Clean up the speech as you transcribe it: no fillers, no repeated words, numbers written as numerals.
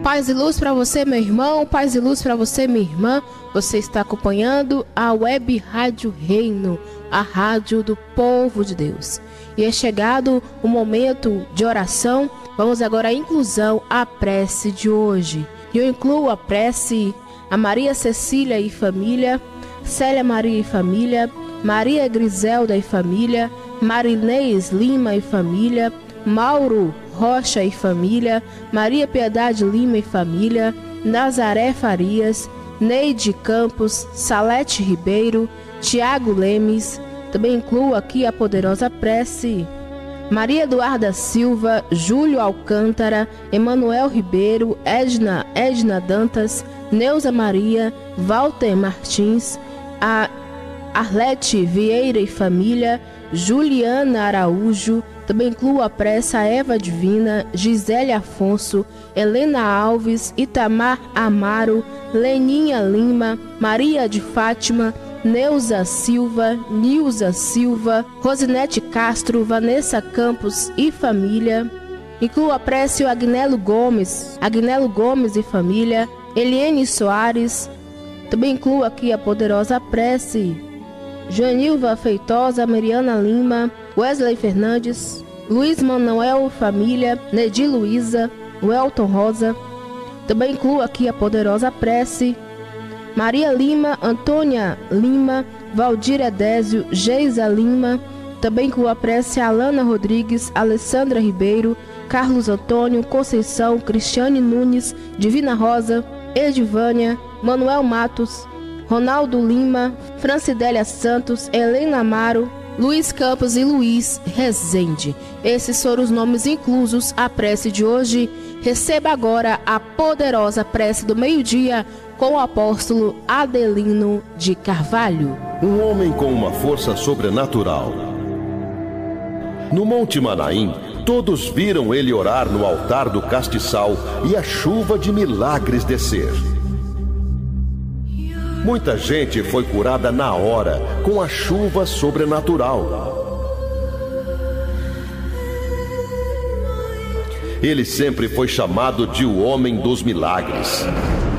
Paz e luz para você, meu irmão, paz e luz para você, minha irmã. Você está acompanhando a Web Rádio Reino, a rádio do povo de Deus. E é chegado o momento de oração. Vamos agora à inclusão, à prece de hoje. Eu incluo a prece a Maria Cecília e família, Célia Maria e família, Maria Griselda e família, Marinês Lima e família, Mauro Rocha e família, Maria Piedade Lima e família, Nazaré Farias, Neide Campos, Salete Ribeiro, Tiago Lemes. Também incluo aqui a poderosa prece Maria Eduarda Silva, Júlio Alcântara, Emanuel Ribeiro, Edna Dantas, Neuza Maria, Walter Martins, a Arlete Vieira e família, Juliana Araújo. Também incluo a prece a Eva Divina, Gisele Afonso, Helena Alves, Itamar Amaro, Leninha Lima, Maria de Fátima, Neuza Silva, Nilza Silva, Rosinete Castro, Vanessa Campos e família. Incluo a prece o Agnelo Gomes e família, Eliane Soares. Também incluo aqui a poderosa prece Joanilva Feitosa, Mariana Lima, Wesley Fernandes, Luiz Manuel família, Nedi Luiza, Welton Rosa. Também incluo aqui a poderosa prece Maria Lima, Antônia Lima, Valdir Edésio, Geisa Lima. Também incluo a prece Alana Rodrigues, Alessandra Ribeiro, Carlos Antônio, Conceição, Cristiane Nunes, Divina Rosa, Edivânia, Manuel Matos, Ronaldo Lima, Francidélia Santos, Helena Amaro, Luiz Campos e Luiz Rezende. Esses foram os nomes inclusos à prece de hoje. Receba agora a poderosa prece do meio-dia com o apóstolo Adelino de Carvalho. Um homem com uma força sobrenatural. No Monte Manaim, todos viram ele orar no altar do castiçal e a chuva de milagres descer. Muita gente foi curada na hora com a chuva sobrenatural. Ele sempre foi chamado de o homem dos milagres.